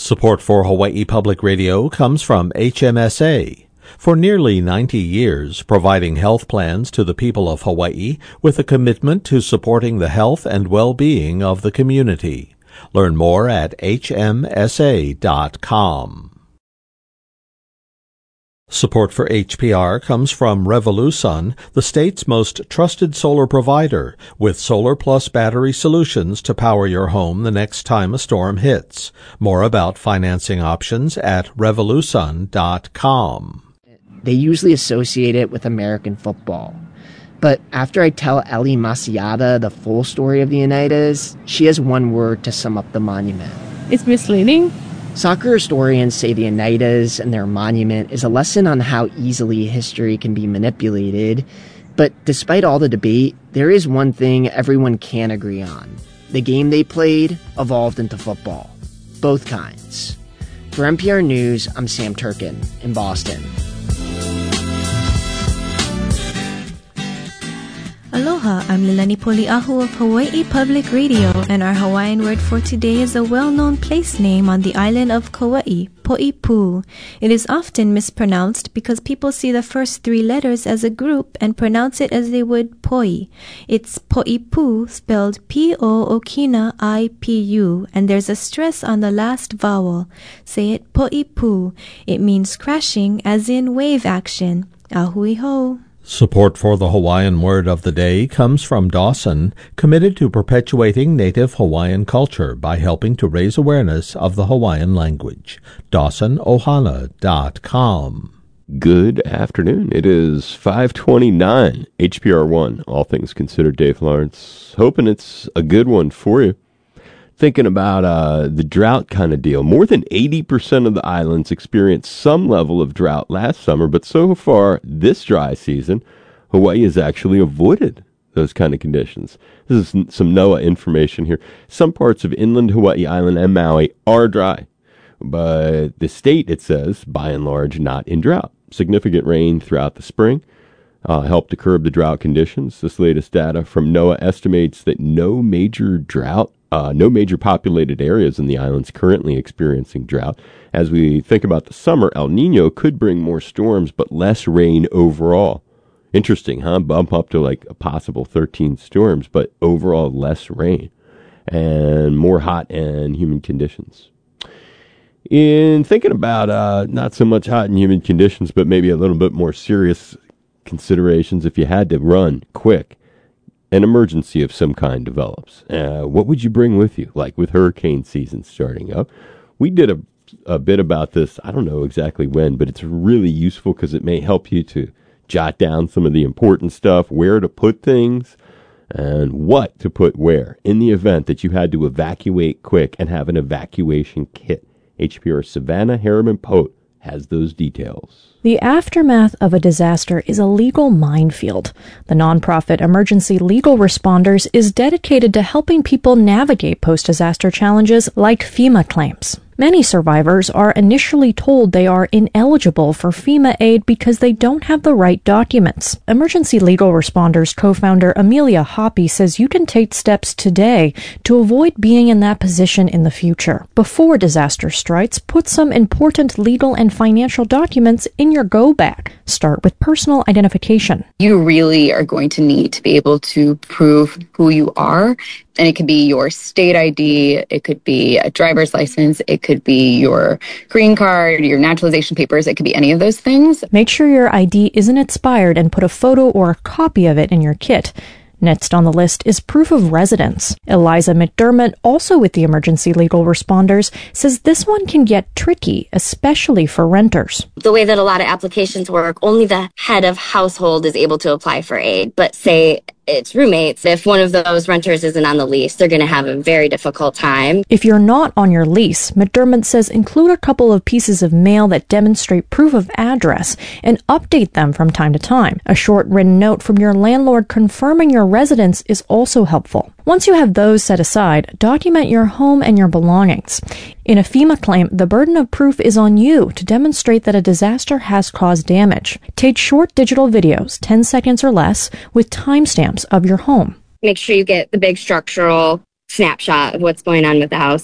Support for Hawaii Public Radio comes from HMSA. For nearly 90 years, providing health plans to the people of Hawaii with a commitment to supporting the health and well-being of the community. Learn more at hmsa.com. Support for HPR comes from Revolusun, the state's most trusted solar provider, with Solar Plus battery solutions to power your home the next time a storm hits. More about financing options at revolusun.com. They usually associate it with American football. But after I tell Ellie Masiata the full story of the Oneidas, she has one word to sum up the monument. It's misleading. Soccer historians say the Oneidas and their monument is a lesson on how easily history can be manipulated. But despite all the debate, there is one thing everyone can agree on. The game they played evolved into football. Both kinds. For NPR News, I'm Sam Turkin in Boston. Aloha, I'm Lilani Poliahu of Hawaii Public Radio, and our Hawaiian word for today is a well-known place name on the island of Kauai, Poipu. It is often mispronounced because people see the first three letters as a group and pronounce it as they would Poi. It's Poipu, spelled P-O-Okina-I-P-U, and there's a stress on the last vowel. Say it Poipu. It means crashing, as in wave action. Ahui ho. Support for the Hawaiian word of the day comes from Dawson, committed to perpetuating native Hawaiian culture by helping to raise awareness of the Hawaiian language. DawsonOhana.com. Good afternoon. It is 5:29, HPR1, All Things Considered. Dave Lawrence, hoping it's a good one for you. Thinking about the drought kind of deal. More than 80% of the islands experienced some level of drought last summer, but so far this dry season, Hawaii has actually avoided those kind of conditions. This is some NOAA information here. Some parts of inland Hawaii Island and Maui are dry, but the state, it says, by and large, not in drought. Significant rain throughout the spring helped to curb the drought conditions. This latest data from NOAA estimates that no major populated areas in the islands currently experiencing drought. As we think about the summer, El Nino could bring more storms, but less rain overall. Interesting, huh? Bump up to like a possible 13 storms, but overall less rain and more hot and humid conditions. In thinking about not so much hot and humid conditions, but maybe a little bit more serious considerations, if you had to run quick, an emergency of some kind develops. What would you bring with you? Like with hurricane season starting up. We did a bit about this, I don't know exactly when, but it's really useful because it may help you to jot down some of the important stuff, where to put things, and what to put where in the event that you had to evacuate quick and have an evacuation kit. HPR Savannah Harriman-Pote has those details. The aftermath of a disaster is a legal minefield. The nonprofit Emergency Legal Responders is dedicated to helping people navigate post-disaster challenges like FEMA claims. Many survivors are initially told they are ineligible for FEMA aid because they don't have the right documents. Emergency Legal Responders co-founder Amelia Hoppy says you can take steps today to avoid being in that position in the future. Before disaster strikes, put some important legal and financial documents in your go bag. Start with personal identification. You really are going to need to be able to prove who you are. And it could be your state ID, it could be a driver's license, it could be your green card, your naturalization papers, it could be any of those things. Make sure your ID isn't expired and put a photo or a copy of it in your kit. Next on the list is proof of residence. Eliza McDermott, also with the Emergency Legal Responders, says this one can get tricky, especially for renters. The way that a lot of applications work, only the head of household is able to apply for aid. But say it's roommates, if one of those renters isn't on the lease, they're going to have a very difficult time. If you're not on your lease, McDermott says include a couple of pieces of mail that demonstrate proof of address and update them from time to time. A short written note from your landlord confirming your residence is also helpful. Once you have those set aside, document your home and your belongings. In a FEMA claim, the burden of proof is on you to demonstrate that a disaster has caused damage. Take short digital videos, 10 seconds or less, with timestamps of your home. Make sure you get the big structural snapshot of what's going on with the house.